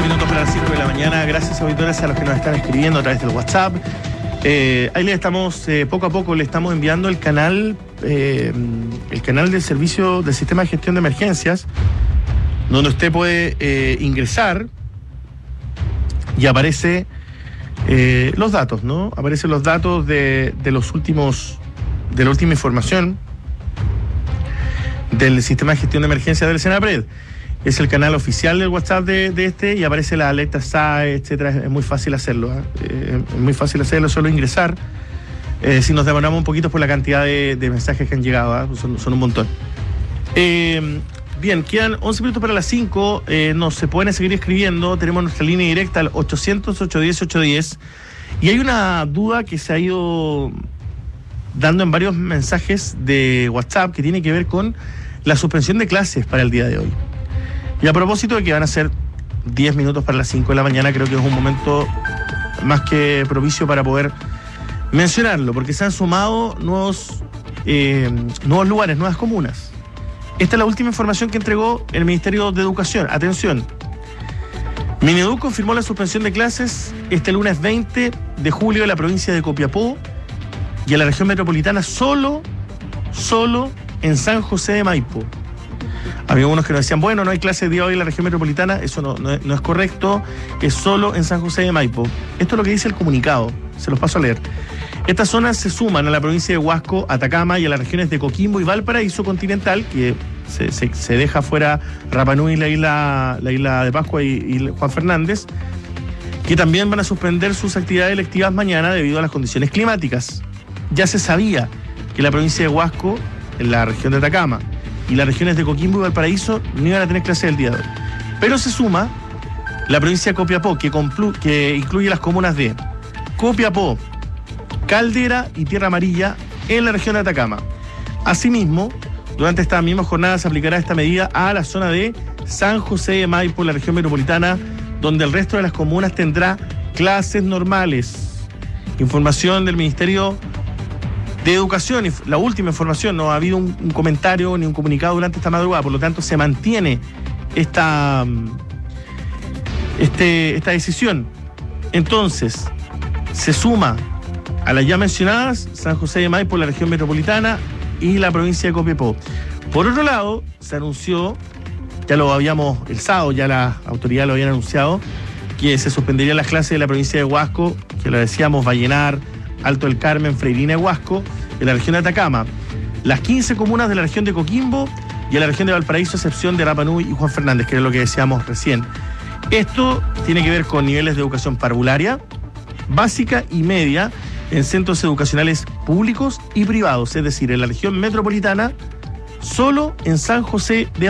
minutos para las 5 de la mañana. Gracias, auditores, a los que nos están escribiendo a través del WhatsApp. Ahí le estamos, poco a poco, le estamos enviando el canal del servicio del sistema de gestión de emergencias, donde usted puede ingresar y aparece los datos, ¿no? Aparecen los datos de la última información del sistema de gestión de emergencias del Senapred. Es el canal oficial del WhatsApp de este, y aparece la alerta SAE, etcétera. Es muy fácil hacerlo, es muy fácil hacerlo, solo ingresar. Si nos demoramos un poquito por la cantidad de mensajes que han llegado, son un montón. Bien, quedan 11 minutos para las 5. Nos se pueden seguir escribiendo. Tenemos nuestra línea directa al 800-810-810. Y hay una duda que se ha ido dando en varios mensajes de WhatsApp que tiene que ver con la suspensión de clases para el día de hoy. Y a propósito de que van a ser 10 minutos para las 5 de la mañana, creo que es un momento más que propicio para poder mencionarlo, porque se han sumado nuevos lugares, nuevas comunas. Esta es la última información que entregó el Ministerio de Educación. Atención. Mineduc confirmó la suspensión de clases este lunes 20 de julio en la provincia de Copiapó y en la región metropolitana solo en San José de Maipo. Había unos que nos decían, bueno, no hay clases de día hoy en la región metropolitana. Eso no es correcto, es solo en San José de Maipo. Esto es lo que dice el comunicado, se los paso a leer. Estas zonas se suman a la provincia de Huasco, Atacama y a las regiones de Coquimbo y Valparaíso continental, que se deja fuera Rapa Nui, la isla de Pascua y Juan Fernández, que también van a suspender sus actividades electivas mañana debido a las condiciones climáticas. Ya se sabía que la provincia de Huasco, en la región de Atacama, y las regiones de Coquimbo y Valparaíso no iban a tener clases el día de hoy. Pero se suma la provincia de Copiapó, que incluye las comunas de Copiapó, Caldera y Tierra Amarilla en la región de Atacama. Asimismo, durante esta misma jornada se aplicará esta medida a la zona de San José de Maipo, en la región metropolitana, donde el resto de las comunas tendrá clases normales. Información del Ministerio de Educación, y la última información, no ha habido un comentario ni un comunicado durante esta madrugada, por lo tanto se mantiene esta decisión. Entonces, se suma a las ya mencionadas San José de Maipo, la región metropolitana y la provincia de Copiapó. Por otro lado, se anunció, el sábado ya las autoridades lo habían anunciado, que se suspenderían las clases de la provincia de Huasco, que lo decíamos, Vallenar, Alto del Carmen, Freirina y Huasco, en la región de Atacama, las 15 comunas de la región de Coquimbo y en la región de Valparaíso, a excepción de Rapa Nui y Juan Fernández, que era lo que decíamos recién. Esto tiene que ver con niveles de educación parvularia, básica y media, en centros educacionales públicos y privados, es decir, en la región metropolitana, solo en San José de